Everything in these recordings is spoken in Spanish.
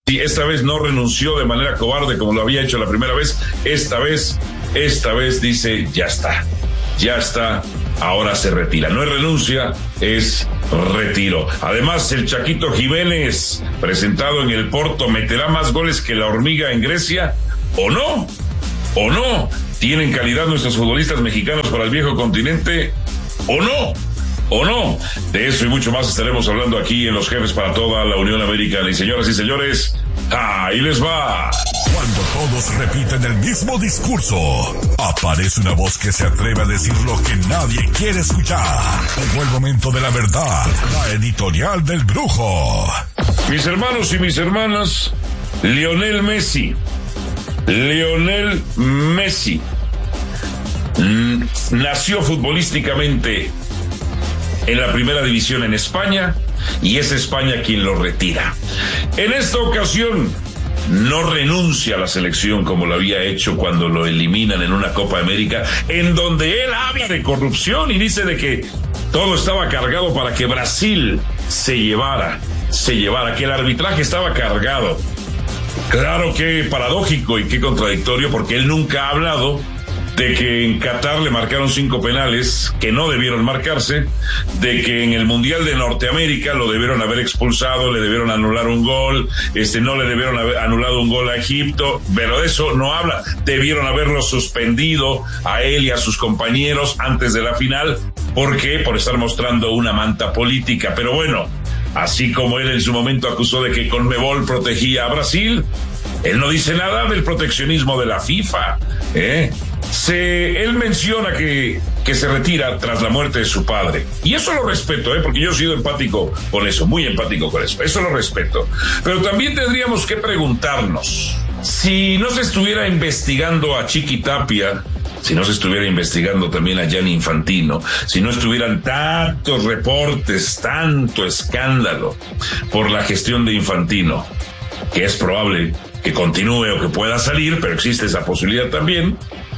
Sí, esta vez no renunció de manera cobarde como lo había hecho la primera vez. Esta vez dice, ya está, ahora se retira. No es renuncia, es retiro. Además, el Chaquito Jiménez, presentado en el Porto, ¿meterá más goles que la hormiga en Grecia? ¿O no? ¿Tienen calidad nuestros futbolistas mexicanos para el viejo continente? ¿O no? De eso y mucho más estaremos hablando aquí en Los Jefes para toda la Unión Americana. Y señoras y señores, ahí les va. Cuando todos repiten el mismo discurso, aparece una voz que se atreve a decir lo que nadie quiere escuchar. Llegó el momento de la verdad, la editorial del Brujo. Mis hermanos y mis hermanas, Lionel Messi nació futbolísticamente en la primera división en España, y es España quien lo retira. En esta ocasión no renuncia a la selección como lo había hecho cuando lo eliminan en una Copa América, en donde él habla de corrupción y dice de que todo estaba cargado para que Brasil se llevara, que el arbitraje estaba cargado. Claro que paradójico y qué contradictorio, porque él nunca ha hablado de que en Qatar le marcaron 5 penales que no debieron marcarse, de que en el Mundial de Norteamérica lo debieron haber expulsado, le debieron anular un gol, no le debieron haber anulado un gol a Egipto, pero de eso no habla. Debieron haberlo suspendido a él y a sus compañeros antes de la final. ¿Por qué? Por estar mostrando una manta política. Pero bueno, así como él en su momento acusó de que Conmebol protegía a Brasil, él no dice nada del proteccionismo de la FIFA, Él menciona que se retira tras la muerte de su padre. Y eso lo respeto, porque yo he sido empático con eso, muy empático con eso. Eso lo respeto. Pero también tendríamos que preguntarnos, si no se estuviera investigando a Chiqui Tapia, si no se estuviera investigando también a Gianni Infantino, si no estuvieran tantos reportes, tanto escándalo por la gestión de Infantino, que es probable que continúe o que pueda salir, pero existe esa posibilidad también,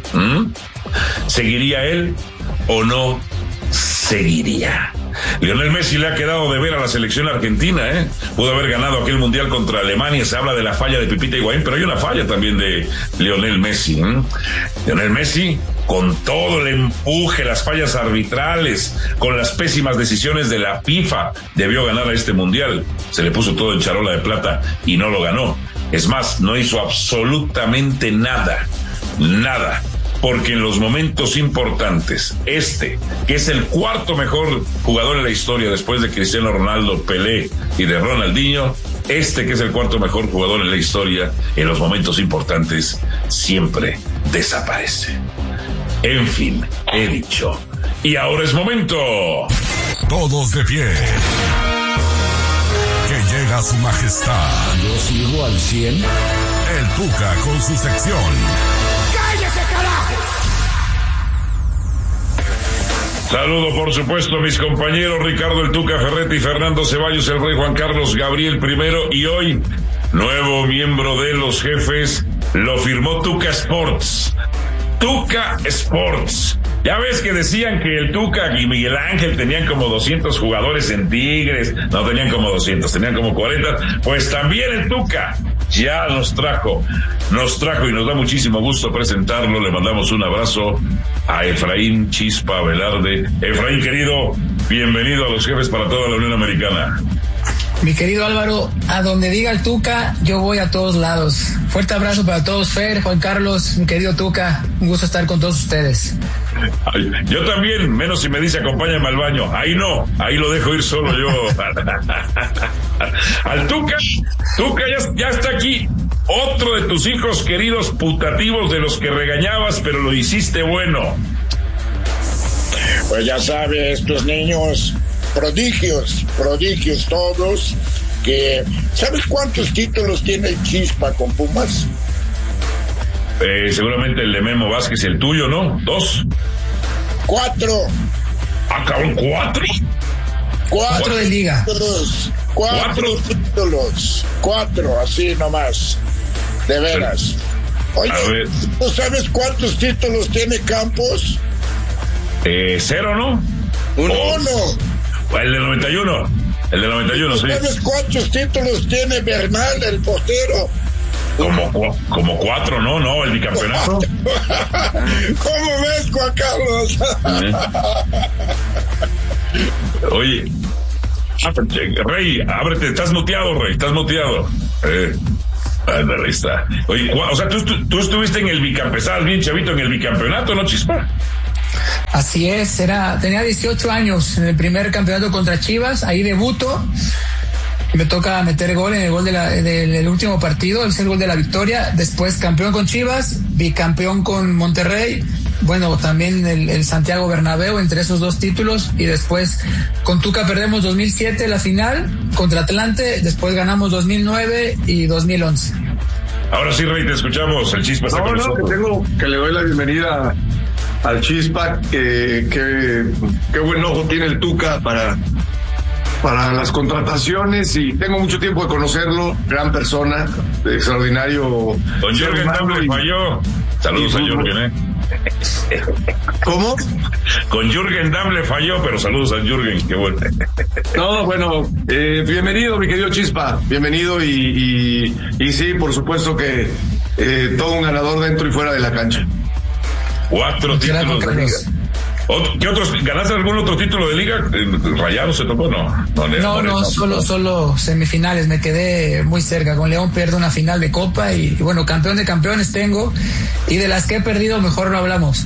¿seguiría él o no seguiría? Lionel Messi le ha quedado de ver a la selección argentina, Pudo haber ganado aquel mundial contra Alemania. Se habla de la falla de Pipita Higuaín, pero hay una falla también de Lionel Messi, Lionel Messi, con todo el empuje, las fallas arbitrales, con las pésimas decisiones de la FIFA, debió ganar a este mundial. Se le puso todo en charola de plata y no lo ganó. Es más, no hizo absolutamente nada, porque en los momentos importantes, que es el 4º mejor jugador en la historia después de Cristiano Ronaldo, Pelé y de Ronaldinho, que es el 4º mejor jugador en la historia, en los momentos importantes siempre desaparece. En fin, he dicho. Y ahora es momento. Todos de pie. Que llega su majestad. Yo sigo al 100. El Tuca con su sección. Saludo, por supuesto, a mis compañeros Ricardo el Tuca Ferretti, Fernando Ceballos, el Rey Juan Carlos Gabriel I, y hoy, nuevo miembro de Los Jefes, lo firmó Tuca Sports. Tuca Sports. Ya ves que decían que el Tuca y Miguel Ángel tenían como 200 jugadores en Tigres. No tenían como 200, tenían como 40. Pues también el Tuca ya nos trajo y nos da muchísimo gusto presentarlo. Le mandamos un abrazo a Efraín Chispa Velarde. Efraín, querido, bienvenido a Los Jefes para toda la Unión Americana. Mi querido Álvaro, a donde diga el Tuca, yo voy a todos lados. Fuerte abrazo para todos, Fer, Juan Carlos, mi querido Tuca, un gusto estar con todos ustedes. Yo también, menos si me dice acompáñame al baño. Ahí no, ahí lo dejo ir solo yo. Al Tuca ya está aquí. Otro de tus hijos queridos putativos de los que regañabas, pero lo hiciste bueno. Pues ya sabes, estos niños prodigios todos, que ¿sabes cuántos títulos tiene el Chispa con Pumas? Seguramente el de Memo Vázquez, el tuyo, ¿no? 2. 4. Ah, cabrón, 4. 4 de liga. 4 títulos. 4, así nomás. De veras. Oye, ¿tú sabes cuántos títulos tiene Campos? 0, ¿no? 1. El del 91. El del 91, sí. ¿Sabes cuántos títulos tiene Bernal, el portero? Como 4, ¿no? El bicampeonato. ¿Cómo ves, Juan Carlos? Oye, Rey, ábrete, estás muteado, Rey, estás muteado. Ahí está. Oye, o sea, tú estuviste en el bicampeonato, bien chavito, en el bicampeonato, ¿no, Chispa? Así es, tenía 18 años en el primer campeonato contra Chivas, ahí debuto. Me toca meter gol en el gol del último partido, el gol de la victoria. Después campeón con Chivas, bicampeón con Monterrey. Bueno, también el Santiago Bernabéu, entre esos 2 títulos. Y después con Tuca perdemos 2007 la final contra Atlante. Después ganamos 2009 y 2011. Ahora sí, Rey, te escuchamos. El Chispa está con nosotros. Que le doy la bienvenida al Chispa. Qué buen ojo tiene el Tuca para las contrataciones, y tengo mucho tiempo de conocerlo, gran persona, extraordinario. Con Jürgen Damm le falló. Saludos a Jürgen, ¿Cómo? Con Jürgen Damm le falló, pero saludos a Jürgen, qué bueno. No, bueno, bienvenido, mi querido Chispa, bienvenido, y sí, por supuesto que todo un ganador dentro y fuera de la cancha. 4 títulos de liga. ¿Qué otros? ¿Ganaste algún otro título de liga? ¿Rayados se tocó? No, solo semifinales. Me quedé muy cerca. Con León pierdo una final de Copa y bueno, campeón de campeones tengo. Y de las que he perdido, mejor no hablamos.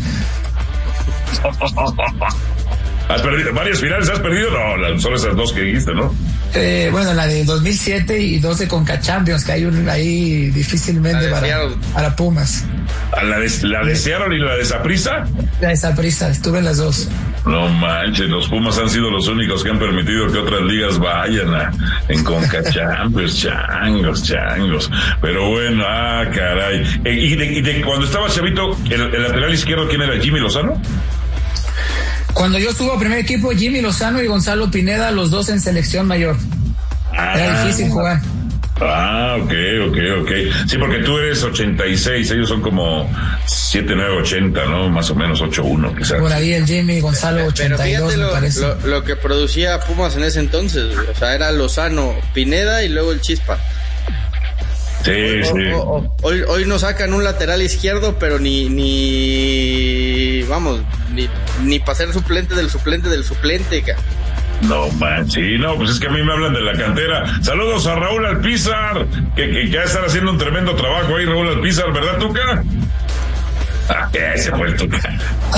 ¿Has perdido? ¿Varias finales has perdido? No, solo esas 2 que dijiste, ¿no? Bueno, la de 2007 y 2 de Conca Champions, que hay ahí difícilmente para Pumas. ¿La de Seattle y la de Saprissa? La de Saprissa, estuve en las 2. No manches, los Pumas han sido los únicos que han permitido que otras ligas vayan en Conca Champions, changos. Pero bueno, caray. ¿Y de cuando estaba chavito, el lateral izquierdo, quién era? ¿Jimmy Lozano? Cuando yo estuve a primer equipo, Jimmy Lozano y Gonzalo Pineda, los 2 en selección mayor. Era difícil jugar. Ok. Sí, porque tú eres 86, ellos son como 7, 9, 80, ¿no? Más o menos 8-1, quizás. Por ahí el Jimmy, Gonzalo 82, pero fíjate me parece. Lo que producía Pumas en ese entonces, o sea, era Lozano, Pineda y luego el Chispa. Sí. Hoy nos sacan un lateral izquierdo, pero ni para ser suplente del suplente, No manches, pues es que a mí me hablan de la cantera. Saludos a Raúl Alpizar, que ya están haciendo un tremendo trabajo ahí, Raúl Alpizar, ¿verdad, Tuca? Se fue el Tuca.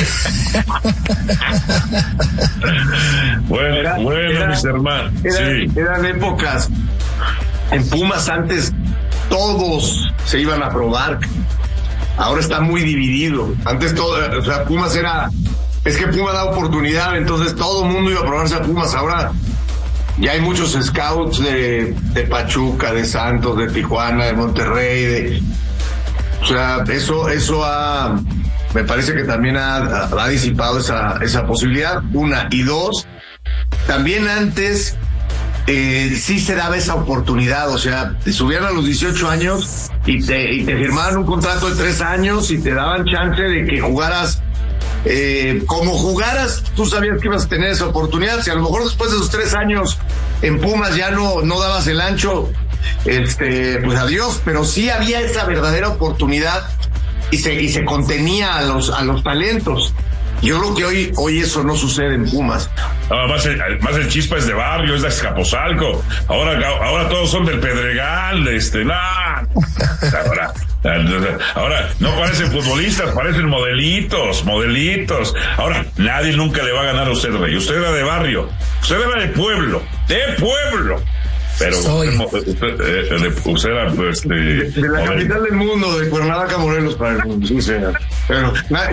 bueno, mis hermanos. Eran épocas. En Pumas antes todos se iban a probar. Ahora está muy dividido. Antes todo, o sea, Pumas es que Pumas da oportunidad, entonces todo el mundo iba a probarse a Pumas. Ahora ya hay muchos scouts de Pachuca, de Santos, de Tijuana, de Monterrey, o sea, eso me parece que también ha disipado esa posibilidad, 1, y 2, también antes sí se daba esa oportunidad, o sea, te subían a los 18 años y te firmaban un contrato de 3 años y te daban chance de que jugaras, como jugaras, tú sabías que ibas a tener esa oportunidad. Si a lo mejor después de esos 3 años en Pumas ya no dabas el ancho, pues adiós, pero sí había esa verdadera oportunidad y se contenía a los talentos. Yo creo que hoy eso no sucede en Pumas. Más el Chispa es de barrio, es de Azcapotzalco. Ahora todos son del Pedregal, Ahora no parecen futbolistas, parecen modelitos. Ahora nadie nunca le va a ganar a usted, Rey. Usted era de barrio, usted era de pueblo. Pero usted era de la capital del mundo, de Cuernavaca, Morelos, para el mundo. Sí, señor. Pero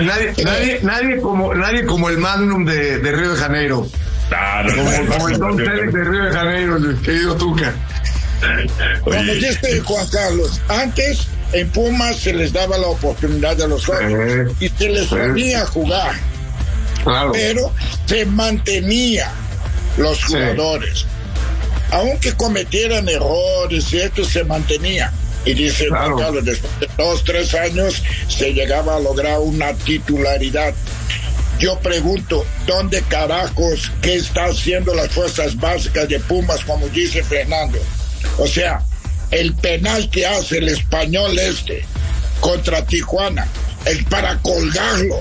nadie como el Magnum de Río de Janeiro. Como el Don Télez de Río de Janeiro, el querido Tuca. Como dijiste, Juan Carlos, antes en Pumas se les daba la oportunidad a los jóvenes y se les ponía a jugar. Claro. Pero se mantenía los jugadores. Aunque cometieran errores y esto se mantenía. Y dice, claro, Carlos, después de 2-3 años se llegaba a lograr una titularidad. yo pregunto, ¿dónde carajos, qué está haciendo las fuerzas básicas de Pumas, como dice Fernando? O sea, el penal que hace el Español contra Tijuana es para colgarlo.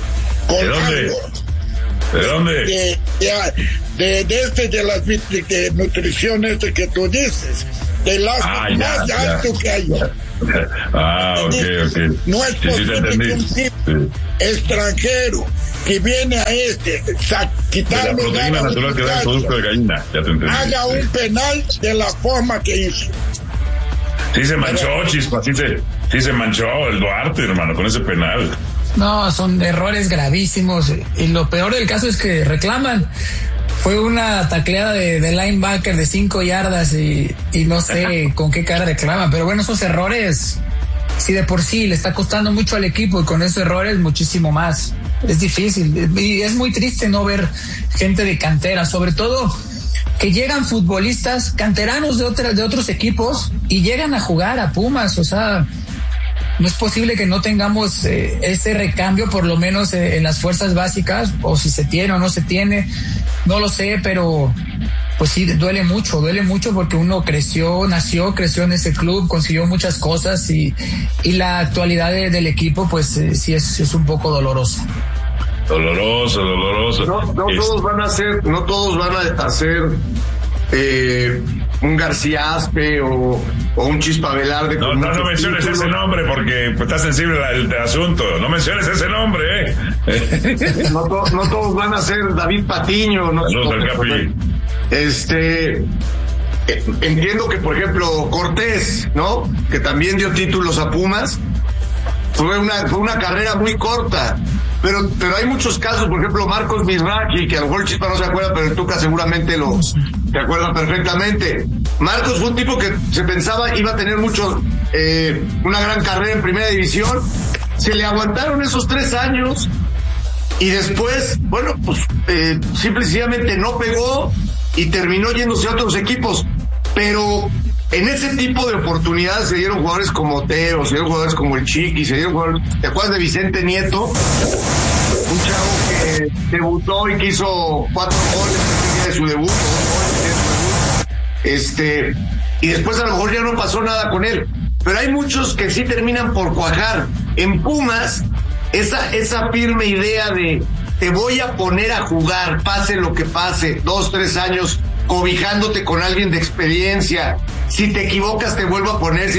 ¿De dónde? De las de nutrición que tú dices, de las más alto que hay. Ok. No es posible que un tipo extranjero que viene a quitar la proteína natural que da el producto de gallina, ya te entendí. Haga un penal de la forma que hizo. Sí se manchó, Chispa, sí se manchó el Duarte, hermano, con ese penal. No, son errores gravísimos. Y lo peor del caso es que reclaman. Fue una tacleada de linebacker de 5 yardas y no sé con qué cara reclaman. Pero bueno, esos errores, si de por sí le está costando mucho al equipo, y con esos errores muchísimo más. Es difícil. Y es muy triste no ver gente de cantera, sobre todo que llegan futbolistas canteranos de otros equipos y llegan a jugar a Pumas. O sea, no es posible que no tengamos ese recambio, por lo menos en las fuerzas básicas, o si se tiene o no se tiene, no lo sé, pero pues sí, duele mucho porque uno creció en ese club, consiguió muchas cosas y la actualidad del equipo pues sí es un poco dolorosa. Doloroso. No todos van a ser un García Aspe o un Chispa Velarde. No menciones ese nombre porque está sensible el asunto. No menciones ese nombre, No todos van a ser David Patiño. Saludos al Capi. Entiendo que, por ejemplo, Cortés, ¿no? Que también dio títulos a Pumas. Fue una carrera muy corta. Pero hay muchos casos, por ejemplo, Marcos Mizrachi, que a lo mejor el Chispa no se acuerda, pero el Tuca seguramente te acuerda perfectamente. Marcos fue un tipo que se pensaba iba a tener una gran carrera en primera división. Se le aguantaron esos 3 años y después, bueno, pues simplemente no pegó y terminó yéndose a otros equipos. Pero en ese tipo de oportunidades se dieron jugadores como Teo, se dieron jugadores como el Chiqui, se dieron jugadores, ¿te acuerdas de Vicente Nieto? Un chavo que debutó y que hizo 4 goles de su debut, y después a lo mejor ya no pasó nada con él. Pero hay muchos que sí terminan por cuajar. En Pumas, esa firme idea de te voy a poner a jugar, pase lo que pase, 2, 3 años cobijándote con alguien de experiencia. Si te equivocas te vuelvo a poner,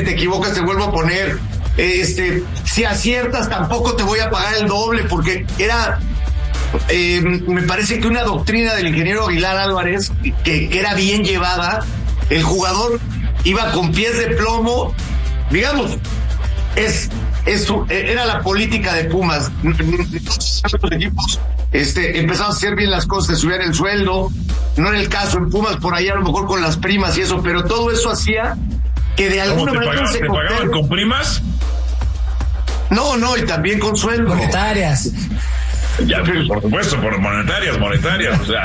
si aciertas tampoco te voy a pagar el doble, porque era me parece que una doctrina del ingeniero Aguilar Álvarez que era bien llevada. El jugador iba con pies de plomo, digamos, era la política de Pumas. Los equipos empezaban a hacer bien las cosas, te subían el sueldo. No era el caso en Pumas, por ahí a lo mejor con las primas y eso, pero todo eso hacía que de alguna manera ¿Te pagaban con primas? No, y también con sueldo. Monetarias. Ya, por supuesto, por monetarias, o sea.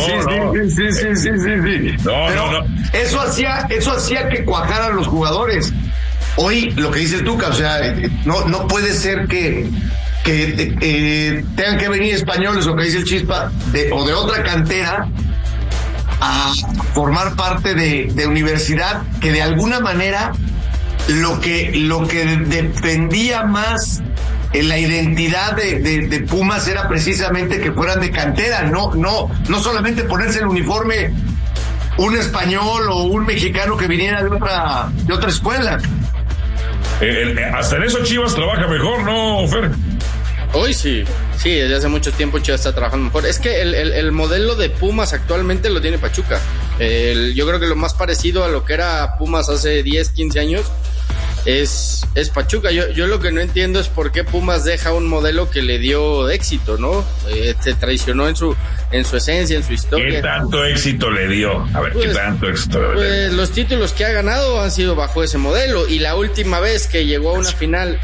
Sí. No. Eso hacía que cuajaran los jugadores. Hoy, lo que dice el Tuca, o sea, no puede ser que tengan que venir españoles, o que dice el Chispa, o de otra cantera, a formar parte de universidad, que de alguna manera lo que dependía más en la identidad de Pumas era precisamente que fueran de cantera, no solamente ponerse el uniforme un español o un mexicano que viniera de otra escuela. Hasta en eso Chivas trabaja mejor, ¿no, Fer? Hoy sí, desde hace mucho tiempo Chivas está trabajando mejor. Es que el modelo de Pumas actualmente lo tiene Pachuca. Yo creo que lo más parecido a lo que era Pumas hace 10, 15 años es Pachuca. Yo lo que no entiendo es por qué Pumas deja un modelo que le dio éxito, ¿no? Se traicionó en su esencia, en su historia. ¿Qué tanto éxito le dio? A ver, ¿qué tanto éxito le dio? Pues los títulos que ha ganado han sido bajo ese modelo, y la última vez que llegó a una final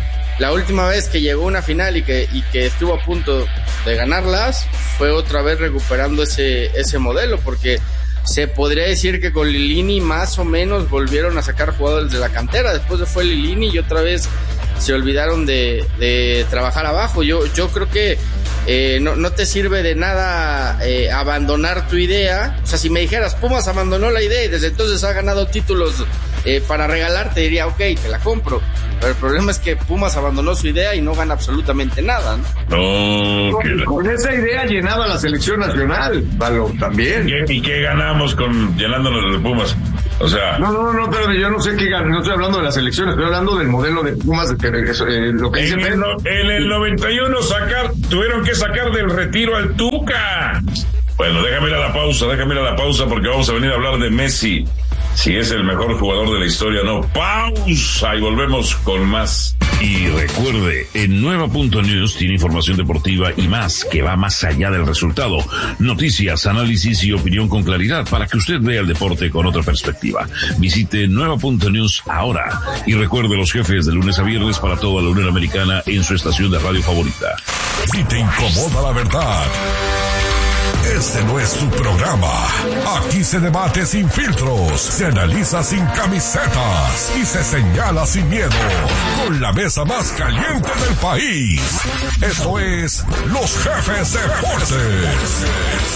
y que estuvo a punto de ganarlas, fue otra vez recuperando ese modelo, porque se podría decir que con Lilini más o menos volvieron a sacar jugadores de la cantera. Después fue Lilini y otra vez se olvidaron de trabajar abajo. Yo creo que no te sirve de nada abandonar tu idea. O sea, si me dijeras, Pumas abandonó la idea y desde entonces ha ganado títulos para regalar, te diría, ok, te la compro. Pero el problema es que Pumas abandonó su idea y no gana absolutamente nada, ¿no? Con esa idea llenaba la selección nacional, Valo, también. ¿Y qué ganamos llenándonos de Pumas? O sea... No, pero yo no sé qué ganan. No estoy hablando de las elecciones, estoy hablando del modelo de Pumas. Lo que dice en el 91 tuvieron que sacar del retiro al Tuca. Bueno, déjame ir a la pausa porque vamos a venir a hablar de Messi. Si es el mejor jugador de la historia, no. Pausa y volvemos con más. Y recuerde, en Nueva.News tiene información deportiva y más que va más allá del resultado. Noticias, análisis y opinión con claridad para que usted vea el deporte con otra perspectiva. Visite Nueva.News ahora y recuerde los jefes de lunes a viernes para toda la Unión Americana en su estación de radio favorita. Si te incomoda la verdad, este no es su programa. Aquí se debate sin filtros, se analiza sin camisetas y se señala sin miedo. Con la mesa más caliente del país. Esto es Los Jefes Deportes.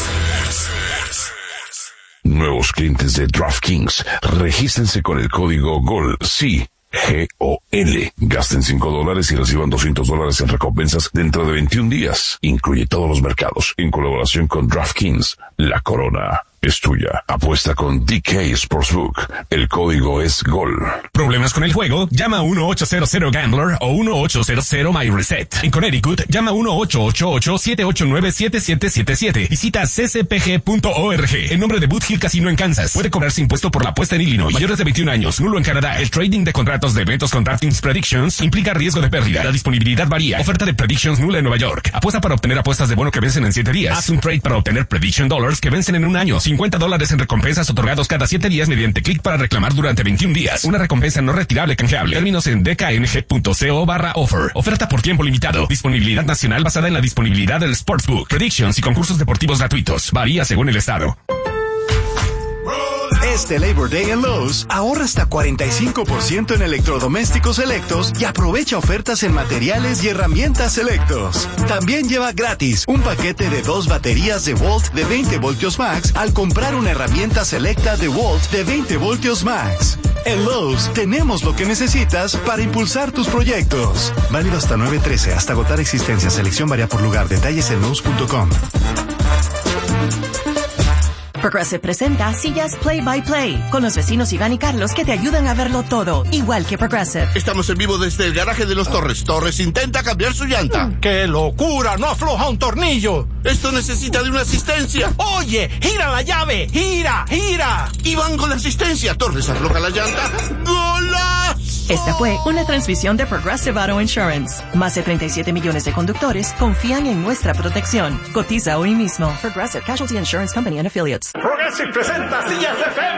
Nuevos clientes de DraftKings, regístrense con el código GOL. Sí. GOL. Gasten $5 y reciban $200 en recompensas dentro de 21 días. Incluye todos los mercados en colaboración con DraftKings. La corona es tuya. Apuesta con DK Sportsbook. El código es GOL. ¿Problemas con el juego? Llama a 1-800-GAMBLER o 1-800-MyReset. En Connecticut, llama a 1-888-789-7777. Visita ccpg.org. En nombre de Boot Hill Casino en Kansas. Puede cobrarse impuesto por la apuesta en Illinois. Mayores de 21 años. Nulo en Canadá. El trading de contratos de eventos con DraftKings Predictions implica riesgo de pérdida. La disponibilidad varía. Oferta de Predictions nula en Nueva York. Apuesta para obtener apuestas de bono que vencen en 7 días. Haz un trade para obtener Prediction Dollars que vencen en un año. $50 en recompensas otorgados cada 7 días mediante clic para reclamar durante 21 días. Una recompensa no retirable canjeable. Términos en dkng.co/offer. Oferta por tiempo limitado. Disponibilidad nacional basada en la disponibilidad del Sportsbook. Predictions y concursos deportivos gratuitos. Varía según el estado. Este Labor Day en Lowe's, ahorra hasta 45% en electrodomésticos selectos y aprovecha ofertas en materiales y herramientas selectos. También lleva gratis un paquete de 2 baterías de Volt de 20 voltios max al comprar una herramienta selecta de Volt de 20 voltios max. En Lowe's tenemos lo que necesitas para impulsar tus proyectos. Válido hasta 9/13, hasta agotar existencia. Selección varía por lugar. Detalles en Lowe's.com. Progressive presenta Sillas Play by Play con los vecinos Iván y Carlos que te ayudan a verlo todo, igual que Progressive. Estamos en vivo desde el garaje de los Torres. Torres intenta cambiar su llanta. ¡Qué locura! ¡No afloja un tornillo! Esto necesita de una asistencia. ¡Oye! ¡Gira la llave! ¡Gira! Y van con la asistencia. Torres afloja la llanta. ¡Golazo! Esta fue una transmisión de Progressive Auto Insurance. Más de 37 millones de conductores confían en nuestra protección. Cotiza hoy mismo. Progressive Casualty Insurance Company and Affiliates. Progressive presenta Sillas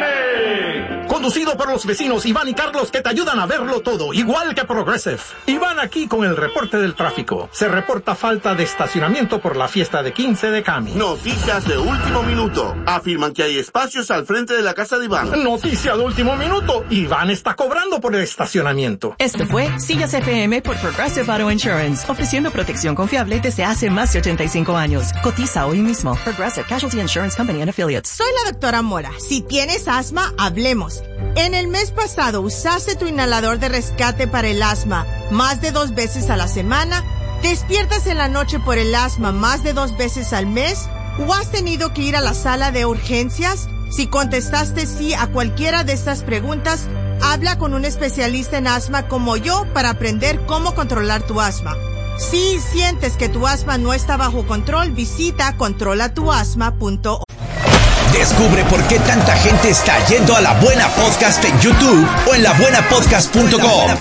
FM. Conducido por los vecinos Iván y Carlos que te ayudan a verlo todo, igual que Progressive. Iván aquí con el reporte del tráfico. Se reporta falta de estacionamiento por la fiesta de 15 de Cami. Noticias de último minuto. Afirman que hay espacios al frente de la casa de Iván. Noticia de último minuto. Iván está cobrando por el estacionamiento. Este fue Sillas FM por Progressive Auto Insurance, ofreciendo protección confiable desde hace más de 85 años. Cotiza hoy mismo. Progressive Casualty Insurance Company and Affiliates. Soy la doctora Mora. Si tienes asma, hablemos. En el mes pasado usaste tu inhalador de rescate para el asma más de 2 veces a la semana, despiertas en la noche por el asma más de 2 veces al mes, o has tenido que ir a la sala de urgencias. Si contestaste sí a cualquiera de estas preguntas, habla con un especialista en asma como yo para aprender cómo controlar tu asma. Si sientes que tu asma no está bajo control, visita controlatuasma.org. Descubre por qué tanta gente está yendo a La Buena Podcast en YouTube o en labuenapodcast.com.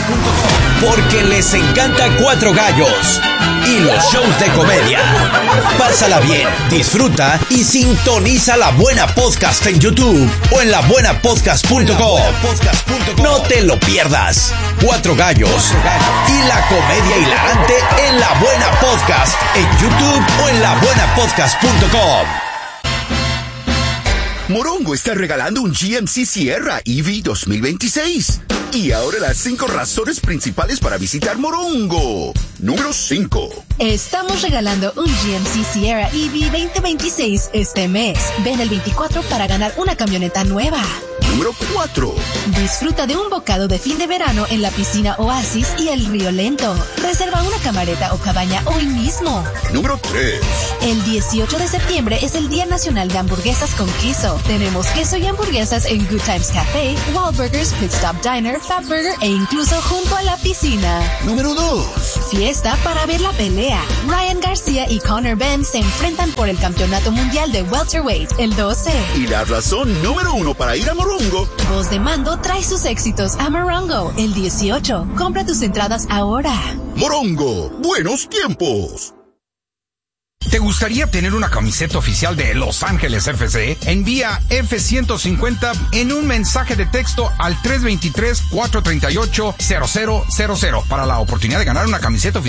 Porque les encanta Cuatro Gallos y los shows de comedia. Pásala bien, disfruta y sintoniza La Buena Podcast en YouTube o en labuenapodcast.com. No te lo pierdas. Cuatro Gallos y la comedia hilarante en La Buena Podcast en YouTube o en labuenapodcast.com. Morongo está regalando un GMC Sierra EV 2026. Y ahora las 5 razones principales para visitar Morongo. Número 5. Estamos regalando un GMC Sierra EV 2026 este mes. Ven el 24 para ganar una camioneta nueva. Número 4. Disfruta de un bocado de fin de verano en la piscina Oasis y el Río Lento. Reserva una camareta o cabaña hoy mismo. Número 3. El 18 de septiembre es el Día Nacional de Hamburguesas con Queso. Tenemos queso y hamburguesas en Good Times Café, Wahlburgers, Pit Stop Diner, Fatburger e incluso junto a la piscina. Número 2. Fiesta para ver la pelea. Ryan García y Conor Benn se enfrentan por el Campeonato Mundial de Welterweight el 12. Y la razón número 1 para ir a Morongo. Voz de Mando trae sus éxitos a Morongo el 18. Compra tus entradas ahora. Morongo, buenos tiempos. ¿Te gustaría tener una camiseta oficial de Los Ángeles FC? Envía F150 en un mensaje de texto al 323-438-0000 para la oportunidad de ganar una camiseta oficial